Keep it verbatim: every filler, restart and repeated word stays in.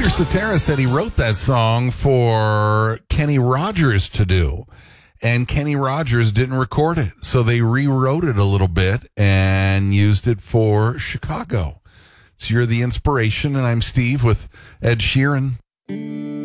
Peter Cetera said he wrote that song for Kenny Rogers to do. And Kenny Rogers didn't record it. So they rewrote it a little bit and used it for Chicago. So you're the inspiration, and I'm Steve with Ed Sheeran.